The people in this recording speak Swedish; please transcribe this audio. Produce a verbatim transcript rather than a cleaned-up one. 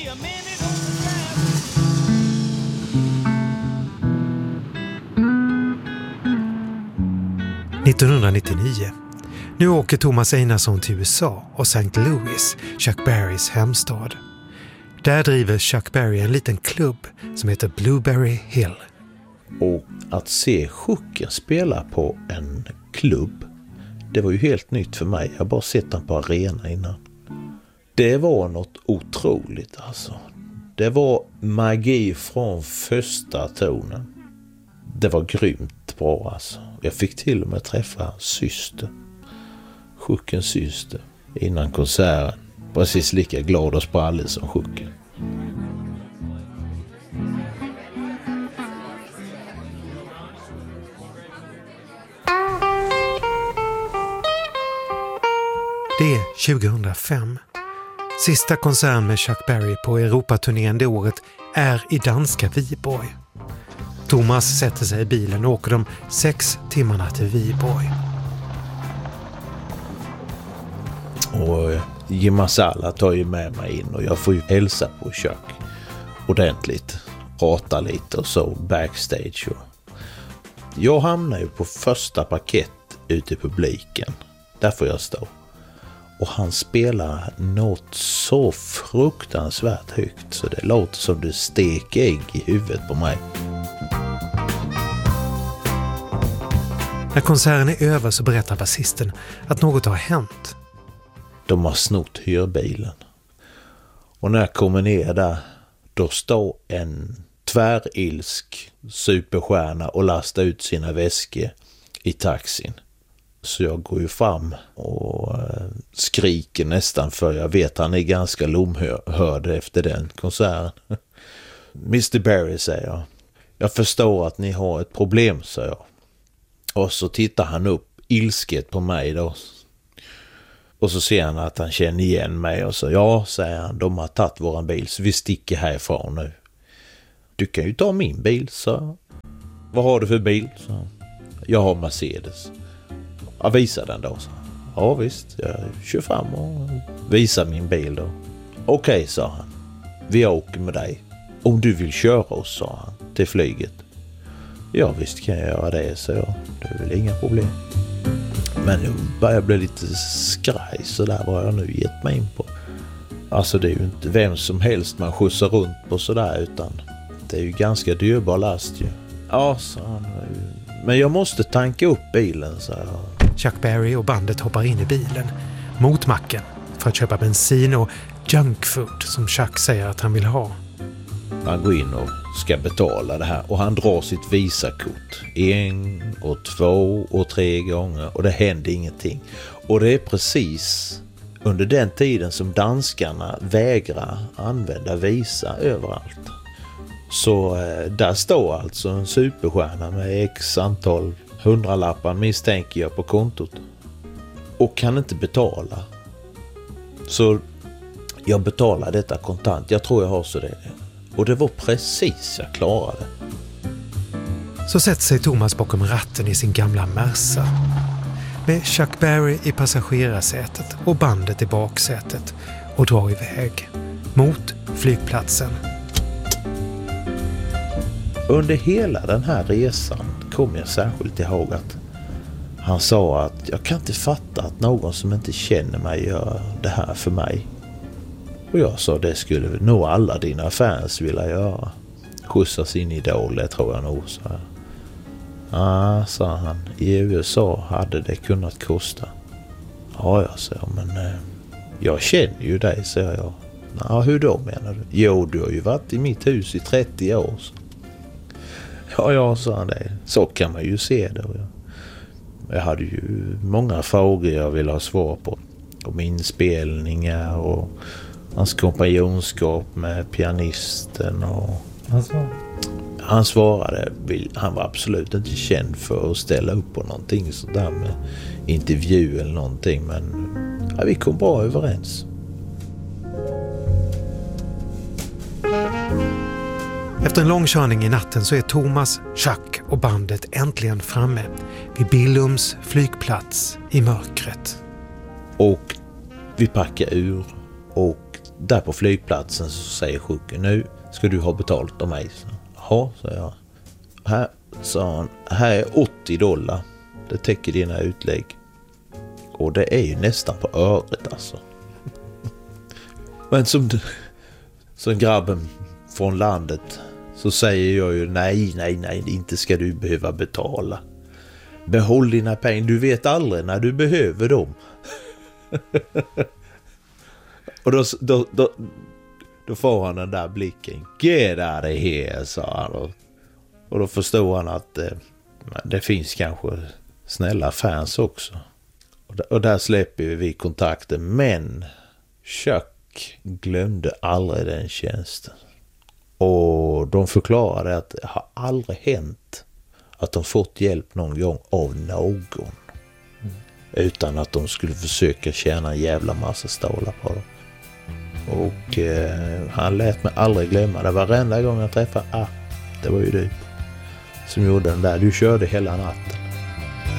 nittonhundranittionio. Nu åker Thomas Einarsson till U S A och Saint Louis, Chuck Berrys hemstad. Där driver Chuck Berry en liten klubb som heter Blueberry Hill. Och att se Chuck spela på en klubb, det var ju helt nytt för mig. Jag har bara sett den på arena innan. Det var något otroligt alltså. Det var magi från första tonen. Det var grymt bra alltså. Jag fick till och med träffa syster. Chuckens syster. Innan konserten. Precis lika glad och sprallig som Chuck. Det är tjugohundrafem. Sista konserten med Chuck Berry på Europaturnén det året är i danska Viborg. Thomas sätter sig i bilen och åker de sex timmarna till Viborg. Och Jim Marsala tar ju med mig in och jag får ju hälsa på Chuck ordentligt. Prata lite och så backstage. Jag hamnar ju på första parkett ute i publiken. Där får jag stå. Och han spelar något så fruktansvärt högt så det låter som det steker ägg i huvudet på mig. När konserten är över så berättar basisten att något har hänt. De har snott hyrbilen. Och när jag kommer ner där, då står en tvärilsk superstjärna och lastar ut sina väskor i taxin. Så jag går ju fram och skriker nästan, för jag vet han är ganska lomhörd efter den konserten. mister Berry, säger jag. Jag förstår att ni har ett problem, säger jag. Och så tittar han upp ilsket på mig då. Och så ser han att han känner igen mig och så, ja, säger han, de har tagit våran bil så vi sticker härifrån nu. Du kan ju ta min bil, så. Vad har du för bil? Så. Jag har Mercedes. Ja, visa den då. Så. Ja visst, jag kör fram och visar min bil då. Okej, okay, sa han. Vi åker med dig. Om du vill köra oss, sa han, till flyget. Ja visst kan jag göra det, så jag. Det är väl inga problem. Men nu börjar jag bli lite skraj, så där var jag nu gett mig in på. Alltså det är ju inte vem som helst man skjutsar runt på sådär, utan det är ju ganska dyrbar last ju. Ja, sa han. Men jag måste tanka upp bilen, sa jag. Chuck Berry och bandet hoppar in i bilen mot macken för att köpa bensin och junkfood som Chuck säger att han vill ha. Han går in och ska betala det här och han drar sitt visakort en och två och tre gånger och det händer ingenting. Och det är precis under den tiden som danskarna vägrar använda visa överallt. Så eh, där står alltså en superstjärna med x antal hundralappar, misstänker jag, på kontot. Och kan inte betala. Så jag betalar detta kontant. Jag tror jag har så det. Och det var precis jag klarade. Så sätter sig Thomas bakom ratten i sin gamla Merca. Med Chuck Berry i passagerarsätet och bandet i baksätet och drar iväg mot flygplatsen. Under hela den här resan kom jag särskilt ihåg att han sa att jag kan inte fatta att någon som inte känner mig gör det här för mig. Och jag sa, det skulle nog alla dina fans vilja göra. Skjutsa sin idol, det tror jag nog. Ja, ah, sa han. I U S A hade det kunnat kosta. Ja, jag sa, men eh, jag känner ju dig, säger jag. Ja, hur då menar du? Jo, du har ju varit i mitt hus i trettio år. Ja, ja, sa han det. Så kan man ju se det. Jag hade ju många frågor jag ville ha svar på. Om inspelningar och hans kompanjonskap med pianisten. Och han svarade. Han svarade, han var absolut inte känd för att ställa upp på någonting sådär med intervju eller någonting. Men ja, vi kom bra överens. Efter en lång körning i natten så är Thomas, Chuck och bandet äntligen framme vid Billums flygplats i mörkret. Och vi packar ur och där på flygplatsen så säger Chucky, nu ska du ha betalt av mig. Ja, sa jag. Här, sa han, här är åttio dollar. Det täcker dina utlägg. Och det är ju nästan på öret alltså. Men som, som grabben från landet så säger jag ju nej, nej, nej, inte ska du behöva betala. Behåll dina pengar, du vet aldrig när du behöver dem. Och då, då, då, då får han den där blicken. Get out of here, sa han. Och, och då förstår han att eh, det finns kanske snälla fans också. Och, och där släpper vi kontakten. Men Chuck glömde aldrig den tjänsten. Och de förklarade att det har aldrig hänt att de fått hjälp någon gång av någon. Mm. Utan att de skulle försöka tjäna en jävla massa stålar på dem. Och eh, han lät mig aldrig glömma det. Varenda gång jag träffade, ah, det var ju du som gjorde den där. Du körde hela natten.